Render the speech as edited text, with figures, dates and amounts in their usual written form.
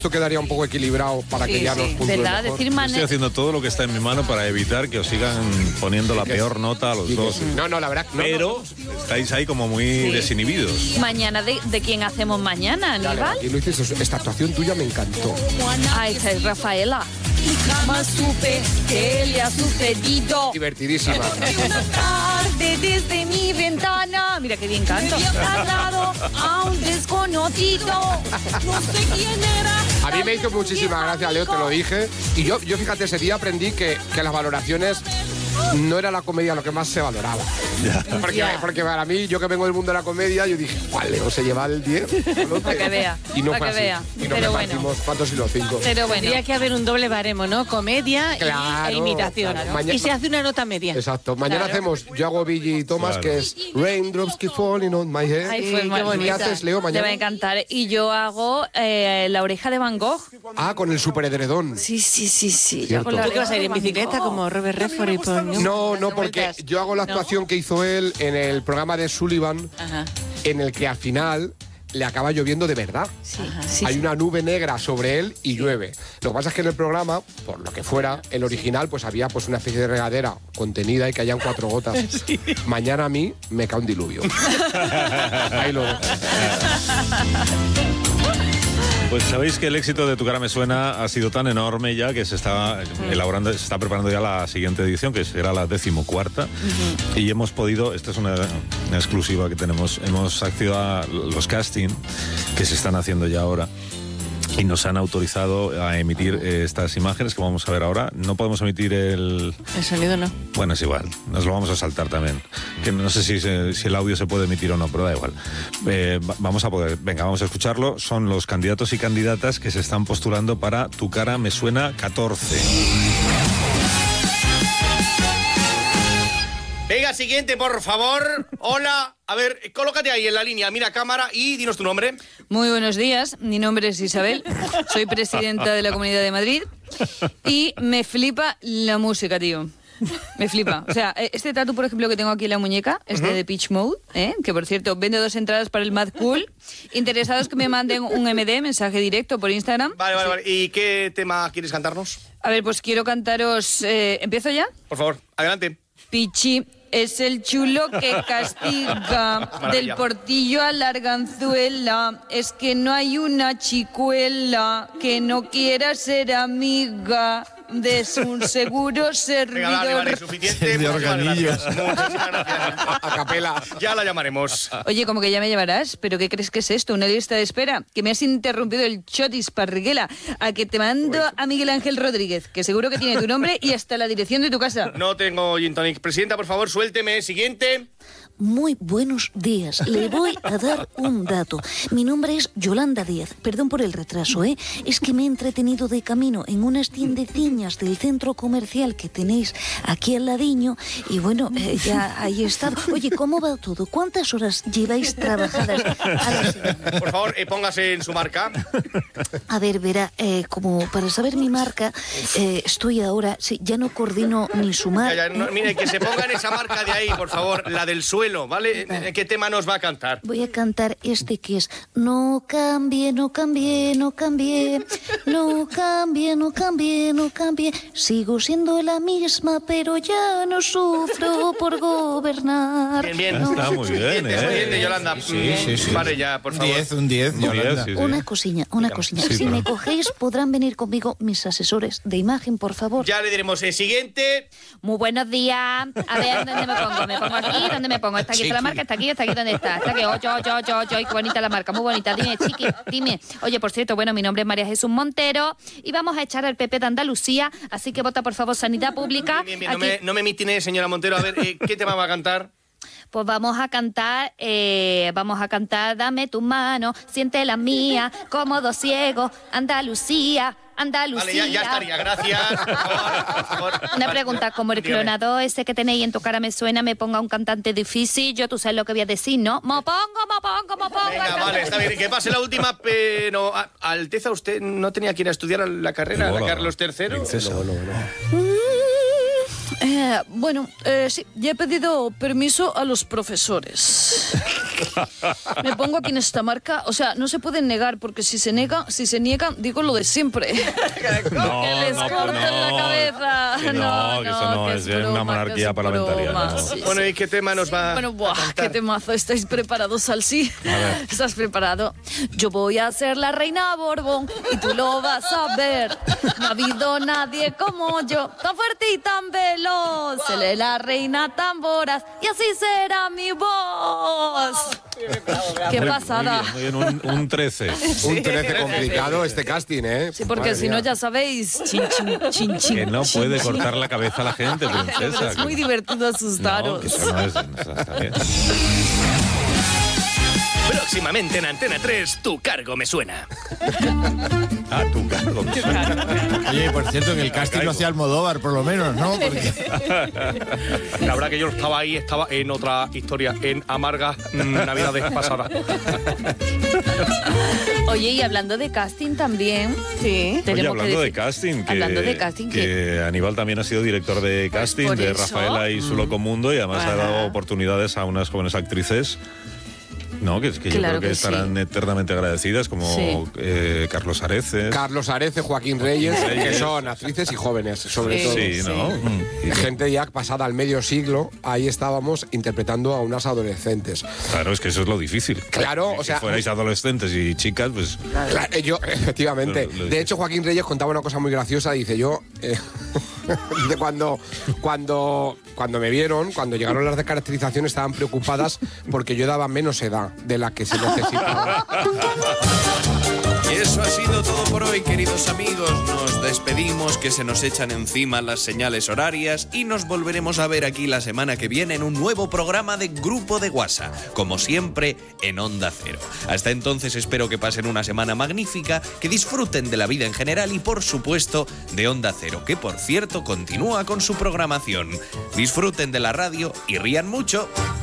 Esto quedaría un poco equilibrado para que ya nos puntúen ¿verdad? mejor. Estoy haciendo todo lo que está en mi mano para evitar que os sigan poniendo la peor nota a los dos. No, la verdad. Pero estáis ahí como muy desinhibidos. Mañana, ¿de quién hacemos mañana, Aníbal? Y lo dices, esta actuación tuya me encantó. Esta es Rafaela. Jamás supe que le ha sucedido. Divertidísima. Una tarde desde mi ventana. Mira qué bien canto. Trasladado a un desconocido. No sé quién era. A mí me hizo muchísima gracia, Leo, te lo dije. Y yo fíjate, ese día aprendí que las valoraciones no era la comedia lo que más se valoraba. Porque para mí, yo que vengo del mundo de la comedia, yo dije, ¿cuál Leo se lleva el 10? Para que vea. Y no para fue que así. vea. Y no Pero repartimos cuántos y los 5. Pero bueno. Tendría que haber un doble baremo, ¿no? Comedia Claro, e imitación. claro. Y se hace una nota media. Exacto. Mañana hacemos, yo hago Billy y Thomas, que es Raindrops Keep Falling on My Head. Ay, fue ¿Y muy qué bonita. haces, Leo, Te va a mañana? encantar. Y yo hago La oreja de Van Gogh. Ah, con el superedredón. Sí. Yo Cierto. hago La ¿Tú qué oreja vas a ir de en Van bicicleta Gogh. como Robert Redford y Paul No, porque yo hago la actuación que hizo él en el programa de Sullivan, Ajá. en el que al final le acaba lloviendo de verdad. Sí. Hay una nube negra sobre él y llueve. Lo que pasa es que en el programa, por lo que fuera, el original, pues había pues una especie de regadera contenida y caían 4 gotas. Mañana a mí me cae un diluvio. Ahí lo dejo. Pues sabéis que el éxito de Tu cara me suena ha sido tan enorme ya que se está elaborando, se está preparando ya la siguiente edición, que será la 14ª. Y hemos podido, esta es una exclusiva que tenemos, hemos accedido a los castings que se están haciendo ya ahora. Y nos han autorizado a emitir estas imágenes que vamos a ver ahora. No podemos emitir el sonido no. Bueno, es igual, nos lo vamos a saltar también. Que no sé si el audio se puede emitir o no, pero da igual. Vamos a poder, venga, vamos a escucharlo. Son los candidatos y candidatas que se están postulando para Tu cara me suena 14. Venga, siguiente, por favor. Hola. A ver, colócate ahí en la línea, mira cámara y dinos tu nombre. Muy buenos días, mi nombre es Isabel, soy presidenta de la Comunidad de Madrid y me flipa la música, tío. Me flipa. O sea, este tatu, por ejemplo, que tengo aquí en la muñeca, es de Pitch Mode, que por cierto, vende 2 entradas para el Mad Cool. Interesados que me manden un MD, mensaje directo por Instagram. Vale. ¿Y qué tema quieres cantarnos? A ver, pues quiero cantaros... ¿Empiezo ya? Por favor, adelante. Pichi es el chulo que castiga, del Portillo a la Arganzuela. Es que no hay una chicuela que no quiera ser amiga de un seguro servidor. Venga, vale, suficiente. De organillos. Muchísimas gracias. A capela. Ya la llamaremos. Oye, como que ya me llevarás, ¿pero qué crees que es esto? ¿Una lista de espera? Que me has interrumpido el chotis, parriguela. A que te mando a Miguel Ángel Rodríguez, que seguro que tiene tu nombre y hasta la dirección de tu casa. No tengo gin tonic. Presidenta, por favor, suélteme. Siguiente. Muy buenos días. Le voy a dar un dato. Mi nombre es Yolanda Díaz. Perdón por el retraso, ¿eh? Es que me he entretenido de camino en unas tiendeciñas del centro comercial que tenéis aquí al ladiño y bueno, ya ahí está. Oye, ¿cómo va todo? ¿Cuántas horas lleváis trabajadas a la semana? Por favor, póngase en su marca. A ver, verá, como para saber mi marca, estoy ahora, sí, ya no coordino ni su marca. Mire, que se ponga en esa marca de ahí, por favor, la del suelo, ¿vale? ¿Qué tema nos va a cantar? Voy a cantar este que es no cambie, no cambie, no cambie, no cambie, no cambie, no cambie. Sigo siendo la misma, pero ya no sufro por gobernar. Bien. No. Está muy bien, Suficiente, Yolanda. Sí. Vale ya, por favor. Un 10, Yolanda. Sí. Una cosilla. Sí, Si pero- me cogéis, podrán venir conmigo mis asesores de imagen, por favor. Ya le diremos el siguiente. Muy buenos días. A ver, ¿dónde me pongo? ¿Me pongo aquí? ¿Dónde me pongo? ¿Está aquí está la marca? ¿Está aquí? ¿Dónde está? Está aquí. Ocho. Qué bonita la marca. Muy bonita. Dime, chiqui, dime. Oye, por cierto, bueno, mi nombre es María Jesús Montero y vamos a echar al PP de Andalucía, así que vota, por favor, Sanidad Pública. Bien. Aquí. No me mitine, señora Montero. A ver, ¿qué tema va a cantar? Pues vamos a cantar, dame tu mano, siente la mía, cómodo ciego, Andalucía. Vale, ya estaría, gracias. Por favor. Una pregunta, como el Dígame. clonador ese que tenéis en Tu cara me suena, me ponga un cantante difícil, tú sabes lo que voy a decir, ¿no? Me pongo. Venga, vale, está bien. Que pase la última, pero... Alteza, ¿usted no tenía que ir a estudiar la carrera de Hola, Carlos III? princesa. Bueno, sí, ya he pedido permiso a los profesores. Me pongo aquí en esta marca, o sea, no se pueden negar, porque si se niegan, digo lo de siempre. No, que les no, corten la cabeza. Que no, que eso no, es broma, una monarquía que es parlamentaria. broma. No. Sí, Bueno, sí. ¿y qué tema nos va Bueno, buah, a qué contar? temazo. ¿Estáis preparados, Salsi? ¿Estás preparado? Yo voy a ser la reina Borbón y tú lo vas a ver. No ha habido nadie como yo, tan fuerte y tan veloz. Seré la reina tan voraz y así será mi voz. Qué pasada. Muy bien, un 13. Un 13 complicado este casting, ¿eh? Sí, porque Madre si no, mía. ya sabéis, chin, chin, chin, chin. Que no chin, puede chin. cortar la cabeza a la gente, princesa. Pero es muy divertido asustaros. No, que eso no es, está bien. Próximamente en Antena 3, Tu cargo me suena. Ah, tu cargo. Oye, por cierto, que el casting lo hacía Almodóvar, por lo menos, ¿no? Porque... La verdad que yo estaba en otra historia, en amargas navidades pasadas. Oye, y hablando de casting también, Sí. Oye, hablando de casting, Hablando de casting, que Aníbal también ha sido director de casting por de eso. Rafaela y su Loco Mundo, y además ha dado oportunidades a unas jóvenes actrices. No, que yo Claro creo que que estarán eternamente agradecidas, como Sí. Carlos Areces. Carlos Arece, Joaquín Reyes, que son actrices y jóvenes, sobre todo. Sí, ¿no? Y gente ya pasada al medio siglo, ahí estábamos interpretando a unas adolescentes. Claro, es que eso es lo difícil. Claro, Que o sea- Si fuerais adolescentes y chicas, pues... Claro, yo, efectivamente. Lo De dices. hecho, Joaquín Reyes contaba una cosa muy graciosa. Dice, dice, cuando me vieron, cuando llegaron las descaracterizaciones, estaban preocupadas porque yo daba menos edad de la que se necesitaba. Y eso ha sido todo por hoy, queridos amigos. Nos despedimos, que se nos echan encima las señales horarias y nos volveremos a ver aquí la semana que viene en un nuevo programa de Grupo de WhatsApp, como siempre en Onda Cero. Hasta entonces espero que pasen una semana magnífica, que disfruten de la vida en general y por supuesto de Onda Cero, que por cierto continúa con su programación. Disfruten de la radio y rían mucho.